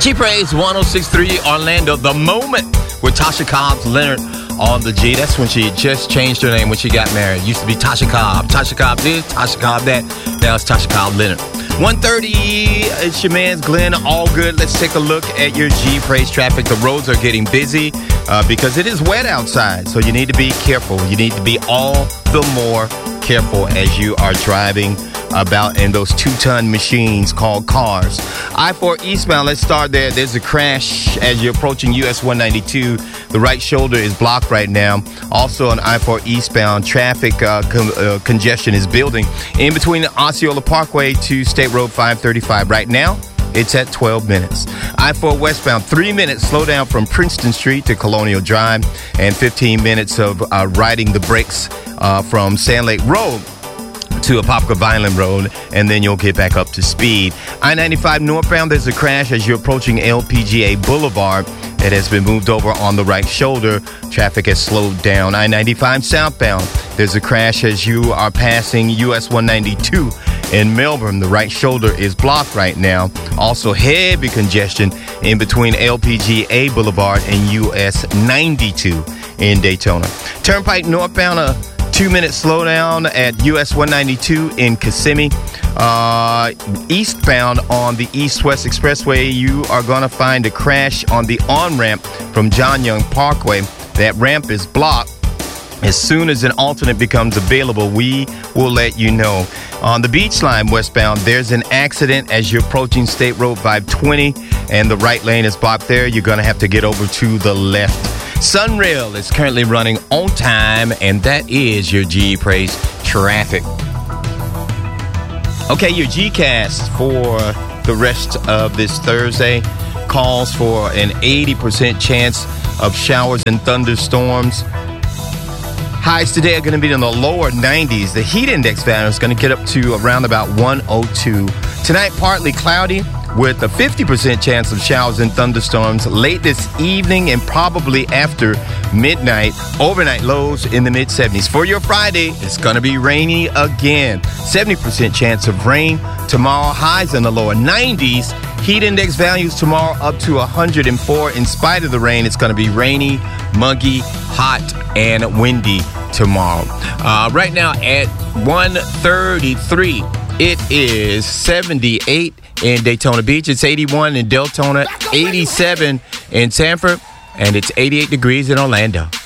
G-Praise 106.3 Orlando, The Moment with Tasha Cobbs Leonard on the G. That's when she just changed her name when she got married. It used to be Tasha Cobb. Tasha Cobb this, Tasha Cobb that. Now it's Tasha Cobb Leonard. 1:30, it's your man's Glenn. All good. Let's take a look at your G-Praise traffic. The roads are getting busy because it is wet outside. So you need to be careful. You need to be all the more careful as you are driving about in those 2-ton machines called cars. I-4 eastbound, let's start there. There's a crash as you're approaching US 192. The right shoulder is blocked right now. Also on I-4 eastbound, traffic congestion is building in between Osceola Parkway to State Road 535. Right now, it's at 12 minutes. I-4 westbound, 3 minutes slow down from Princeton Street to Colonial Drive, and 15 minutes of riding the brakes from Sand Lake Road to Apopka Vineland Road, and then you'll get back up to speed. I-95 northbound, there's a crash as you're approaching LPGA Boulevard. It has been moved over on the right shoulder. Traffic has slowed down. I-95 southbound, there's a crash as you are passing US 192 in Melbourne. The right shoulder is blocked right now. Also heavy congestion in between LPGA Boulevard and US 92 in Daytona. Turnpike northbound, 2-minute slowdown at US 192 in Kissimmee. Eastbound on the East-West Expressway, you are going to find a crash on the on-ramp from John Young Parkway. That ramp is blocked. As soon as an alternate becomes available, we will let you know. On the Beach Line westbound, there's an accident as you're approaching State Road 520, and the right lane is blocked there. You're going to have to get over to the left. Sunrail is currently running on time, and that is your G-Praise traffic. Okay, your G-Cast for the rest of this Thursday calls for an 80% chance of showers and thunderstorms. Highs today are going to be in the lower 90s. The heat index value is going to get up to around about 102. Tonight, partly cloudy with a 50% chance of showers and thunderstorms late this evening and probably after midnight. Overnight lows in the mid-70s. For your Friday, it's going to be rainy again. 70% chance of rain. Tomorrow, highs in the lower 90s. Heat index values tomorrow up to 104. In spite of the rain, it's going to be rainy, muggy, hot, and windy tomorrow. Right now at 1:33, it is 78 in Daytona Beach. It's 81 in Deltona, 87 in Sanford, and it's 88 degrees in Orlando.